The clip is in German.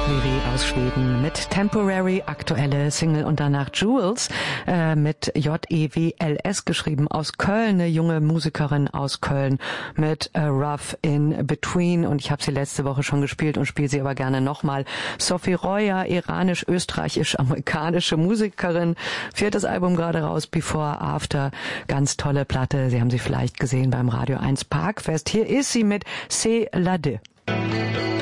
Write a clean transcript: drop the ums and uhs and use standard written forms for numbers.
Vivi aus Schweden mit Temporary, aktuelle Single, und danach Jules mit Jewls geschrieben aus Köln, eine junge Musikerin aus Köln mit Rough in Between, und ich habe sie letzte Woche schon gespielt und spiele sie aber gerne nochmal. Sophie Roya, iranisch-österreichisch-amerikanische Musikerin, 4. Album gerade raus, Before After, ganz tolle Platte, Sie haben sie vielleicht gesehen beim Radio 1 Parkfest. Hier ist sie mit C'est la deux.